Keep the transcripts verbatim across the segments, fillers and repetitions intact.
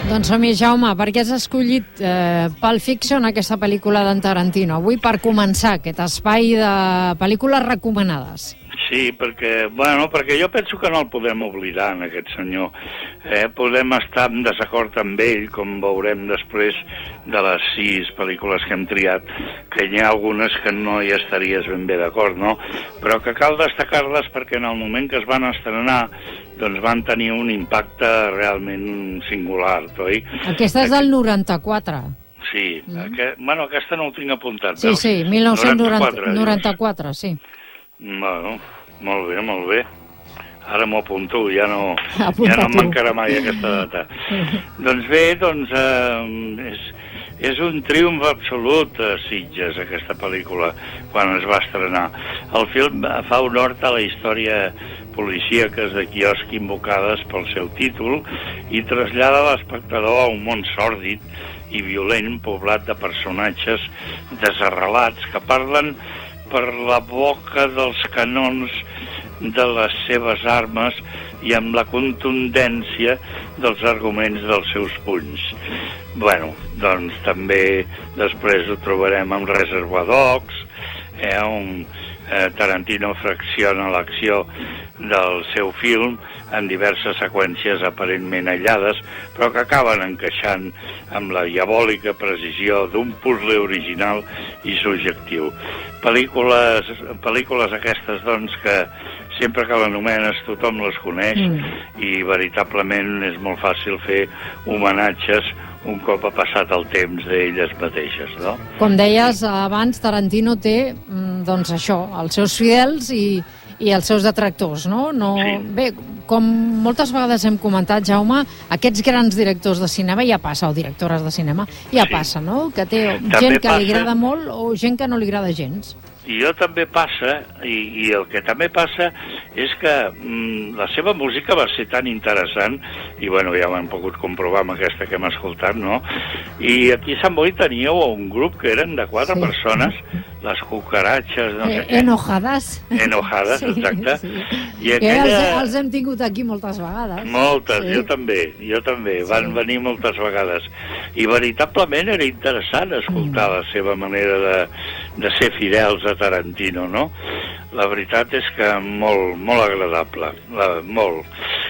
Doncs som-hi, Jaume, per què has escollit eh, Pulp Fiction, aquesta pel·lícula d'en Tarantino? Avui per començar aquest espai de pel·lícules recomanades. Sí, perquè, bueno, perquè jo penso que no el podem oblidar, en aquest senyor. Eh, podem estar en desacord amb ell, com veurem després de les sis pel·lícules que hem triat, que hi ha algunes que no hi estaries ben bé d'acord, no? Però que cal destacar-les perquè en el moment que es van estrenar doncs van tenir un impacte realment singular, oi? Aquesta és del noranta-quatre. Sí, mm. aquest, bueno, aquesta no ho tinc apuntat. Sí, veus? sí, mil nou-cents noranta-quatre, noranta-quatre, sí. Bueno, molt bé, molt bé. Ara m'ho apunto, ja no, ja no em mancarà mai aquesta data. Doncs bé, doncs, eh, és, és un triomf absolut a Sitges, aquesta pel·lícula, quan es va estrenar. El film fa honor a la història policíaques de quiosc invocades pel seu títol i trasllada l'espectador a un món sòrdid i violent poblat de personatges desarrelats que parlen per la boca dels canons de les seves armes i amb la contundència dels arguments dels seus punys. Bueno, doncs també després ho trobarem amb Reservoir Dogs, eh, on eh, Tarantino fracciona l'acció del seu film en diverses seqüències aparentment aïllades, però que acaben encaixant amb la diabòlica precisió d'un puzzle original i subjectiu. Pel·lícules, pel·lícules aquestes, doncs, que sempre que l'anomenes tothom les coneix mm. i veritablement és molt fàcil fer homenatges un cop ha passat el temps d'elles mateixes, no? Com deies abans, Tarantino té, doncs això, els seus fidels i, i els seus detractors, no? no sí. Bé, com moltes vegades hem comentat, Jaume, aquests grans directors de cinema ja passa, o directores de cinema, ja sí. passa, no? Que té també gent que passa... li agrada molt o gent que no li agrada gens. I jo també passa, i, i el que també passa és que mm, la seva música va ser tan interessant, i bueno, ja ho hem pogut comprovar amb aquesta que hem escoltat, no? I aquí a Sant Boi teníeu un grup que eren de quatre sí. persones, les cucaratxes, no sé eh, què. Enojades. Enojades, sí, exacte. Sí. I aquella... els, els hem tingut aquí moltes vegades. Moltes, sí. jo també, jo també. Sí. Van venir moltes vegades. I veritablement era interessant escoltar mm. la seva manera de, de ser fidels a Tarantino, no? La veritat és que molt, molt agradable, la, molt.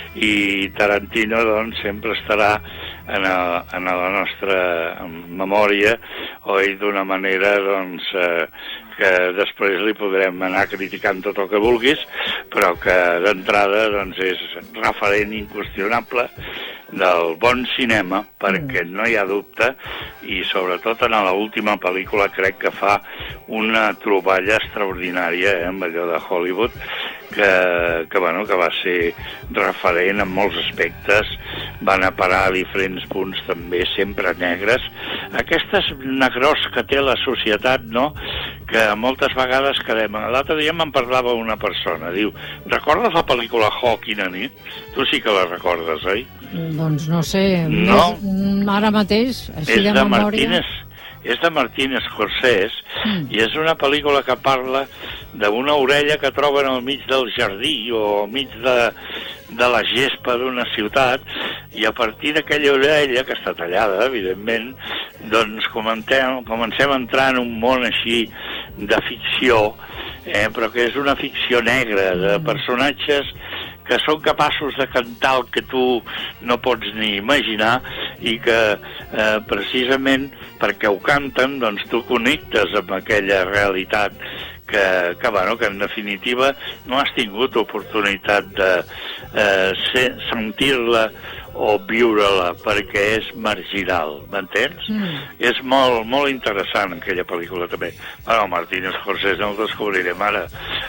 I Tarantino, doncs, sempre estarà en, a, en la nostra memòria, oi, d'una manera, doncs, eh, que després li podrem anar criticant tot el que vulguis, però que d'entrada, doncs, és referent inqüestionable del bon cinema, perquè no hi ha dubte, i sobretot en l'última pel·lícula crec que fa una troballa extraordinària, eh, amb allò de Hollywood, que, que, bueno, que va ser referent en molts aspectes, van a parar a diferents punts també, sempre negres. Aquestes negrors que té la societat, no?, que moltes vegades quedem... L'altre dia me'n parlava una persona, diu, recordes la pel·lícula Ho, quina nit? Tu sí que la recordes, oi? Doncs no sé, no? Més, ara mateix, així és de, de memòria... Martínez, és de Martínez Scorsese, mm. i és una pel·lícula que parla d'una orella que troben al mig del jardí o al mig de, de la gespa d'una ciutat, i a partir d'aquella orella, que està tallada, evidentment, doncs comencem, comencem a entrar en un món així de ficció, eh, però que és una ficció negra, de personatges que són capaços de cantar el que tu no pots ni imaginar i que eh, precisament perquè ho canten, doncs tu connectes amb aquella realitat que, que, bueno, que en definitiva no has tingut oportunitat de eh, ser, sentir-la o viure-la, perquè és marginal, m'entens? Mm. És molt, molt interessant aquella pel·lícula també. Bueno, Martínez Scorsese no el descobrirem ara.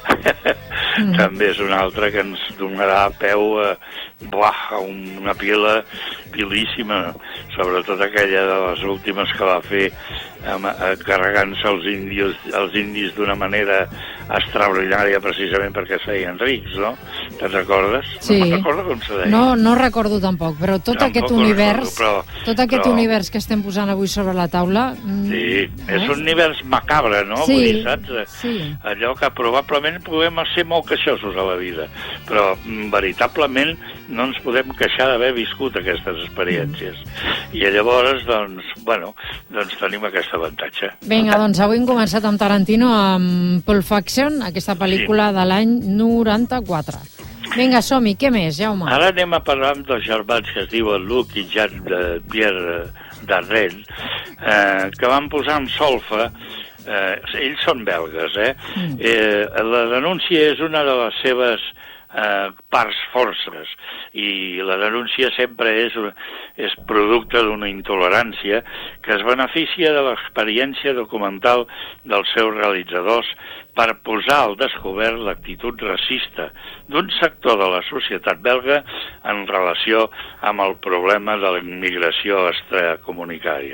Mm. També és una altra que ens donarà peu a, buah, a una pila pilíssima, sobretot aquella de les últimes que va fer carregant-se els indis, els indis d'una manera extraordinària precisament perquè es feien rics, no? Te'n recordes? Sí. No me'n recordo com se deia. No, no recordo tampoc, però tot tampoc aquest univers recordo, però, tot aquest però... univers que estem posant avui sobre la taula... Sí, eh? és un univers macabre, no? Sí, Vull dir, saps? Sí. Allò que probablement podem ser molt queixosos a la vida, però veritablement no ens podem queixar d'haver viscut aquestes experiències. I llavors, doncs, bueno, doncs tenim aquest avantatge. Vinga, doncs avui hem començat amb Tarantino, amb Pulp Fiction, aquesta pel·lícula sí. de l'any noranta-quatre. Vinga, som-hi, què més, Jaume? Ara anem a parlar amb dos germans que es diuen Luc i Jean de Pierre Dardenne, eh, que van posar en solfa, eh, ells són belgues, eh? Mm. eh? La denúncia és una de les seves eh, parts forces, i la denúncia sempre és, és producte d'una intolerància que es beneficia de l'experiència documental dels seus realitzadors per posar al descobert l'actitud racista d'un sector de la societat belga en relació amb el problema de la immigració extracomunitària.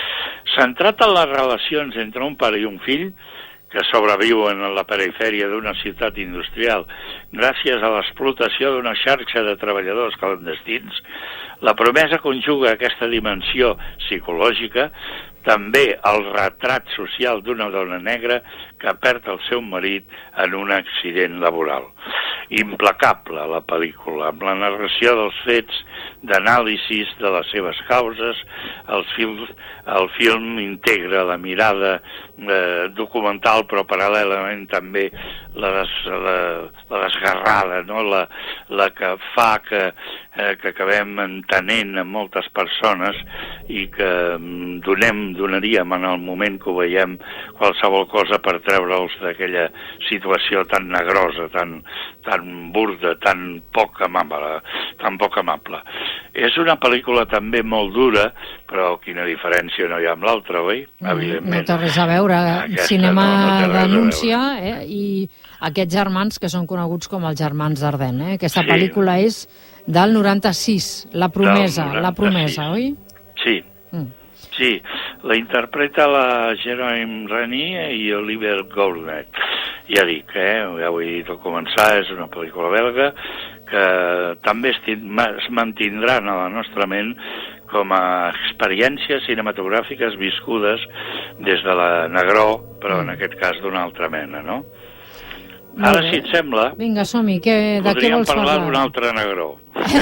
Centrat en les relacions entre un pare i un fill, que sobreviuen a la perifèria d'una ciutat industrial gràcies a l'explotació d'una xarxa de treballadors clandestins, la promesa conjuga aquesta dimensió psicològica també el retrat social d'una dona negra que perd el seu marit en un accident laboral. Implacable la pel·lícula, amb la narració dels fets, d'anàlisis de les seves causes, el film, el film integra la mirada eh, documental, però paral·lelament també la, des, la, la desgarrada, no? la, la que fa que, eh, que acabem entenent a moltes persones i que mm, donem, donaríem en el moment que ho veiem qualsevol cosa per treure'ls d'aquella situació tan negrosa, tan, tan burda, tan poc amable, tan poc amable. És una pel·lícula també molt dura, però quina diferència no hi ha amb l'altra, oi? Evidentment. No té res a veure. Aquesta Cinema no, no denúncia, eh? I aquests germans que són coneguts com els germans Dardenne, eh? Aquesta sí. pel·lícula és del noranta-sis, La promesa, La promesa, oi? Sí. Mm. Sí, la interpreta la Jérôme Renier i Oliver Gourmet. Ja dic, eh, ja ho he dit al començar, és una pel·lícula belga que també es mantindran a la nostra ment com a experiències cinematogràfiques viscudes des de la negror, però en aquest cas d'una altra mena, no? Ara, si et sembla, vinga, som-hi, que, de què vols parlar? Podríem parlar d'una altra negró.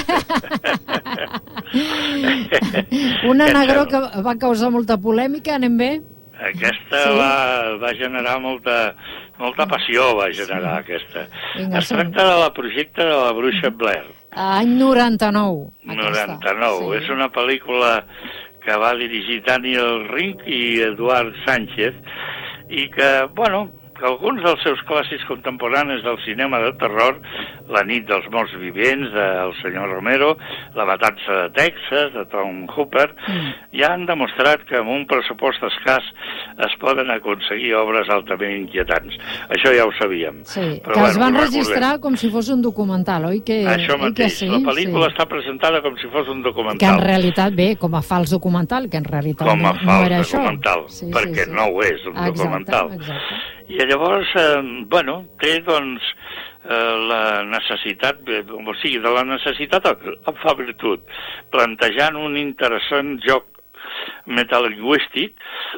Una negró que va causar molta polèmica, anem bé? Aquesta sí. va, va generar molta, molta passió, va generar sí. aquesta. Vinga, es tracta som... de la projecte de la Bruixa Blair. Any noranta-nou. noranta-nou. Sí. És una pel·lícula que va dirigir Daniel Rink i Eduard Sánchez i que, bueno, que alguns dels seus clàssics contemporanis del cinema de terror, La nit dels morts vivents, del senyor Romero, La matança de Texas, de Tom Hooper, mm. ja han demostrat que amb un pressupost escàs es poden aconseguir obres altament inquietants. Això ja ho sabíem. Sí, però, que bueno, es van registrar com si fos un documental, oi? Que, Això mateix, sí, la pel·lícula sí. està presentada com si fos un documental. Que en realitat, bé, com a fals documental, que en realitat com a no, fals no era documental, això. Sí, perquè sí, sí. no ho és un exacte, documental. Exacte. I llavors, eh, bueno, té, doncs, eh, la necessitat, o sigui, de la necessitat en fa virtut, plantejant un interessant joc metalingüístic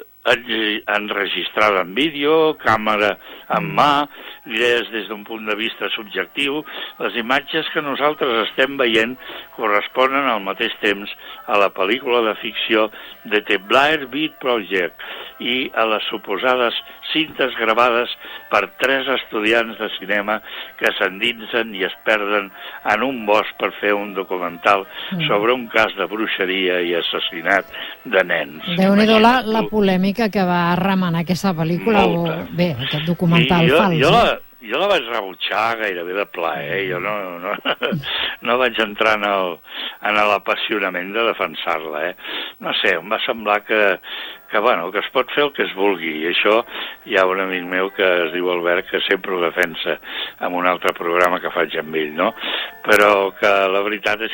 enregistrada en vídeo, càmera en mà, idees des d'un punt de vista subjectiu. Les imatges que nosaltres estem veient corresponen al mateix temps a la pel·lícula de ficció de The Blair Witch Project i a les suposades cintes gravades per tres estudiants de cinema que s'endinsen i es perden en un bosc per fer un documental sobre un cas de bruixeria i assassinat de nens. Déu-n'hi-do la, la polèmica que va remenar aquesta pel·lícula, Molta. o bé, aquest documental jo, fals. Jo la, jo la vaig rebutjar gairebé de plaer, jo no, no, no vaig entrar en el, en l'apassionament de defensar-la, eh? No sé, em va semblar que, que, bueno, que es pot fer el que es vulgui, i això hi ha un amic meu que es diu Albert que sempre ho defensa en un altre programa que faig amb ell, no? Però que la veritat és